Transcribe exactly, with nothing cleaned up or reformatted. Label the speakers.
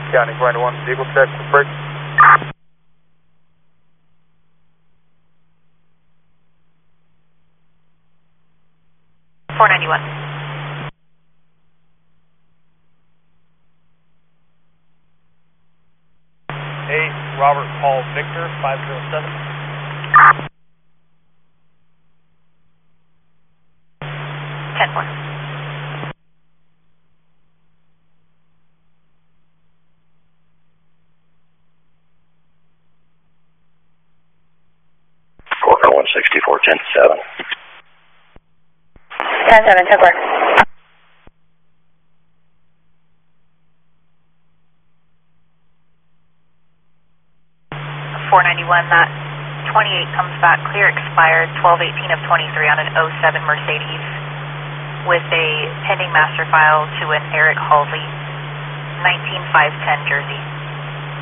Speaker 1: County four ninety-one, vehicle check, break.
Speaker 2: four ninety-one.
Speaker 3: eight, Robert Paul Victor, five zero seven.
Speaker 2: ten four.
Speaker 4: Corporate one sixty-four, ten seven.
Speaker 5: ten seven, ten four.
Speaker 2: four ninety-one, that twenty-eight comes back clear, expired twelve eighteen of twenty-three on an oh seven Mercedes with a pending master file to an Eric Halsey, nineteen five ten Jersey.